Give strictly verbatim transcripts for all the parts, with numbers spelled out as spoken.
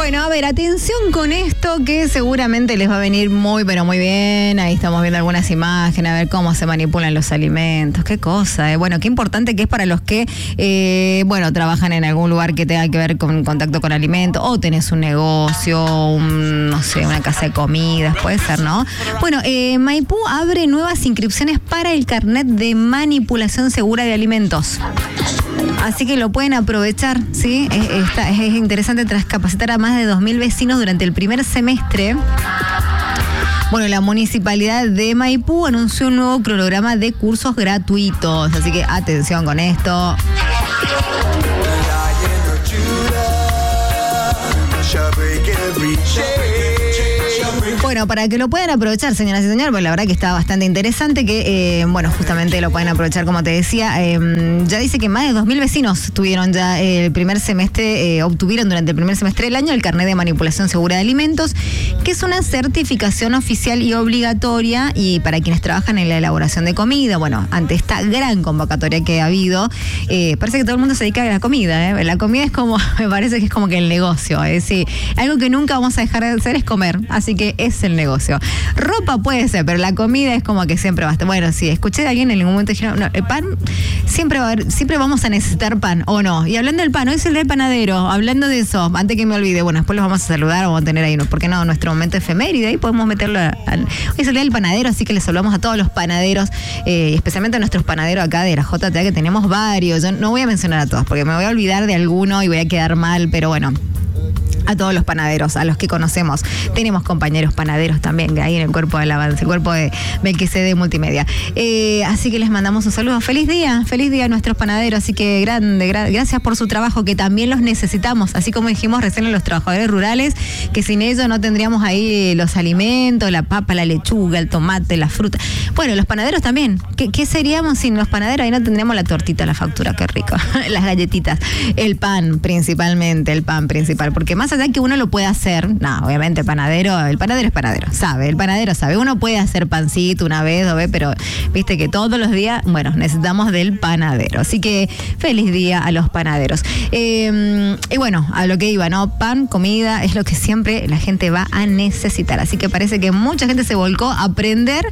Bueno, a ver, atención con esto que seguramente les va a venir muy, pero muy bien. Ahí estamos viendo algunas imágenes, a ver cómo se manipulan los alimentos. Qué cosa, ¿eh? Bueno, qué importante que es para los que, eh, bueno, trabajan en algún lugar que tenga que ver con contacto con alimentos, o tenés un negocio, un, no sé, una casa de comidas, puede ser, ¿no? Bueno, eh, Maipú abre nuevas inscripciones para el carnet de manipulación segura de alimentos. Así que lo pueden aprovechar, ¿sí? Es, está, es interesante tras capacitar a más de dos mil vecinos durante el primer semestre. Bueno, la Municipalidad de Maipú anunció un nuevo cronograma de cursos gratuitos. Así que atención con esto. Bueno, para que lo puedan aprovechar, señoras y señores, pues la verdad que está bastante interesante que, eh, bueno, justamente lo pueden aprovechar, como te decía. Eh, ya dice que más de dos mil vecinos tuvieron ya eh, el primer semestre, eh, obtuvieron durante el primer semestre del año el carnet de manipulación segura de alimentos, que es una certificación oficial y obligatoria y para quienes trabajan en la elaboración de comida. Bueno, ante esta gran convocatoria que ha habido, eh, parece que todo el mundo se dedica a la comida, ¿eh? La comida es como, me parece que es como que el negocio, es decir, algo que nunca vamos a dejar de hacer es comer, así que es el negocio. Ropa puede ser, pero la comida es como que siempre va a estar. Bueno, sí, escuché de alguien en algún momento dijeron, no, el pan, siempre va a haber, siempre vamos a necesitar pan, ¿o no? Y hablando del pan, hoy es el del panadero, hablando de eso, antes que me olvide, bueno, después los vamos a saludar, vamos a tener ahí, ¿por qué no? Nuestro momento efeméride, ahí podemos meterlo a, a, hoy es el día del panadero, así que les saludamos a todos los panaderos, eh, especialmente a nuestros panaderos acá de la J T A, que tenemos varios. Yo no voy a mencionar a todos, porque me voy a olvidar de alguno y voy a quedar mal, pero bueno, a todos los panaderos, a los que conocemos. Tenemos compañeros panaderos también, ahí en el cuerpo de Alabanza, el cuerpo de Melquisede Multimedia. Eh, así que les mandamos un saludo. Feliz día, feliz día a nuestros panaderos. Así que grande, gra- gracias por su trabajo, que también los necesitamos. Así como dijimos recién en los trabajadores rurales, que sin ellos no tendríamos ahí los alimentos, la papa, la lechuga, el tomate, la fruta. Bueno, los panaderos también. ¿Qué, qué seríamos sin los panaderos? Ahí no tendríamos la tortita, la factura, qué rico. Las galletitas, el pan principalmente, el pan principal, porque más allá que uno lo puede hacer, no, obviamente el panadero, el panadero es panadero, sabe, el panadero sabe, uno puede hacer pancito una vez, dos veces, pero viste que todos los días, bueno, necesitamos del panadero, así que feliz día a los panaderos. Eh, y bueno, a lo que iba, ¿no? Pan, comida, es lo que siempre la gente va a necesitar, así que parece que mucha gente se volcó a aprender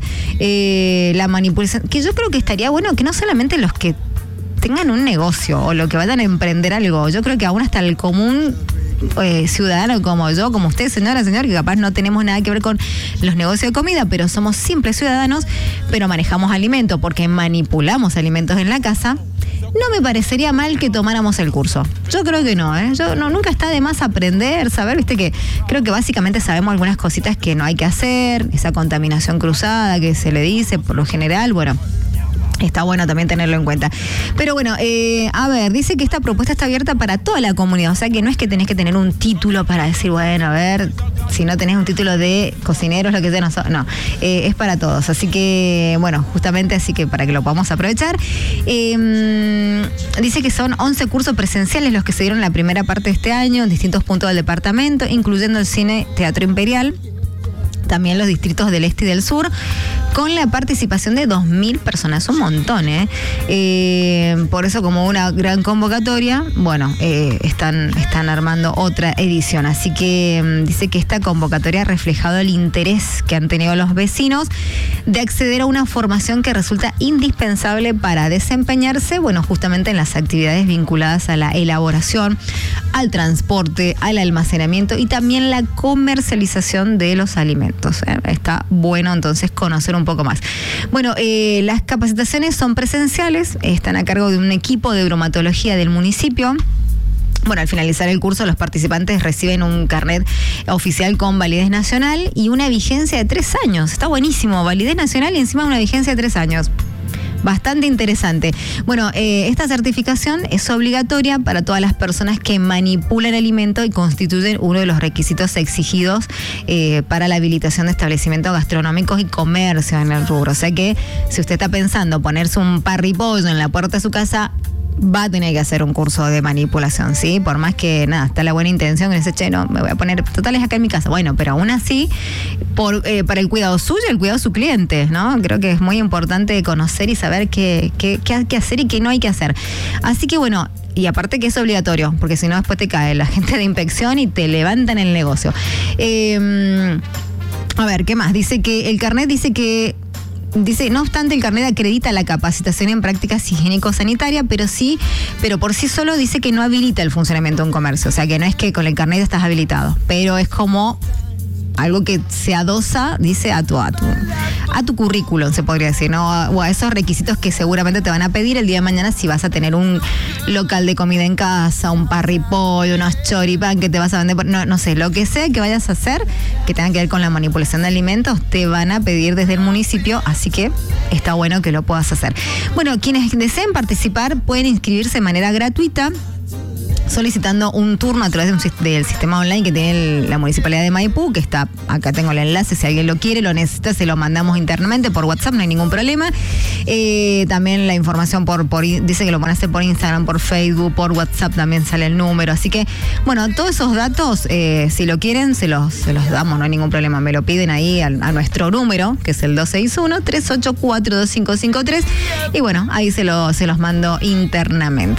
eh, la manipulación, que yo creo que estaría bueno que no solamente los que tengan un negocio o los que vayan a emprender algo, yo creo que aún hasta el común Eh, ciudadano como yo, como usted, señora, señor, que capaz no tenemos nada que ver con los negocios de comida, pero somos simples ciudadanos, pero manejamos alimentos porque manipulamos alimentos en la casa, no me parecería mal que tomáramos el curso. Yo creo que no, ¿eh? Yo no, nunca está de más aprender, saber, viste que creo que básicamente sabemos algunas cositas que no hay que hacer, esa contaminación cruzada que se le dice por lo general, bueno, está bueno también tenerlo en cuenta. Pero bueno, eh, a ver, dice que esta propuesta está abierta para toda la comunidad. O sea que no es que tenés que tener un título para decir, bueno, a ver, si no tenés un título de cocineros, lo que sea, no, no eh, es para todos. Así que, bueno, justamente así que para que lo podamos aprovechar. Eh, dice que son once cursos presenciales los que se dieron en la primera parte de este año en distintos puntos del departamento, incluyendo el Cine Teatro Imperial, también los distritos del este y del sur, con la participación de dos mil personas, un montón, ¿eh? eh por eso, como una gran convocatoria, bueno, eh, están, están armando otra edición. Así que um, dice que esta convocatoria ha reflejado el interés que han tenido los vecinos de acceder a una formación que resulta indispensable para desempeñarse, bueno, justamente en las actividades vinculadas a la elaboración, al transporte, al almacenamiento y también la comercialización de los alimentos, ¿eh? Está bueno entonces conocer un poco más. Bueno, eh, las capacitaciones son presenciales, están a cargo de un equipo de bromatología del municipio. Bueno, al finalizar el curso, los participantes reciben un carnet oficial con validez nacional y una vigencia de tres años. Está buenísimo, validez nacional y encima una vigencia de tres años. Bastante interesante. Bueno, eh, esta certificación es obligatoria para todas las personas que manipulan alimentos y constituyen uno de los requisitos exigidos eh, para la habilitación de establecimientos gastronómicos y comercio en el rubro. O sea que si usted está pensando ponerse un parripollo en la puerta de su casa, va a tener que hacer un curso de manipulación, ¿sí? Por más que, nada, está la buena intención, que dice, che, no, me voy a poner totales acá en mi casa. Bueno, pero aún así, por, eh, para el cuidado suyo y el cuidado de su cliente, ¿no? Creo que es muy importante conocer y saber qué, qué, qué hay que hacer y qué no hay que hacer. Así que, bueno, y aparte que es obligatorio, porque si no después te cae la gente de inspección y te levantan el negocio. Eh, a ver, ¿qué más? Dice que el carnet dice que Dice, no obstante, el carnet acredita la capacitación en prácticas higiénico-sanitarias, pero sí, pero por sí solo dice que no habilita el funcionamiento de un comercio. O sea, que no es que con el carnet estás habilitado, pero es como algo que se adosa, dice, a tu, a tu, a tu currículum, se podría decir, ¿no? O a esos requisitos que seguramente te van a pedir el día de mañana si vas a tener un local de comida en casa, un parripollo, unos choripán que te vas a vender, no, no sé, lo que sea que vayas a hacer, que tenga que ver con la manipulación de alimentos, te van a pedir desde el municipio, así que está bueno que lo puedas hacer. Bueno, quienes deseen participar pueden inscribirse de manera gratuita, solicitando un turno a través de un, del sistema online que tiene el, la Municipalidad de Maipú, que está, acá tengo el enlace, si alguien lo quiere, lo necesita, se lo mandamos internamente por WhatsApp, no hay ningún problema. Eh, también la información por, por dice que lo van a hacer por Instagram, por Facebook, por WhatsApp también sale el número, así que, bueno, todos esos datos, eh, si lo quieren, se los, se los damos, no hay ningún problema, me lo piden ahí a, a nuestro número, que es el dos seis uno, tres ocho cuatro, dos cinco cinco tres, y bueno, ahí se, lo, se los mando internamente.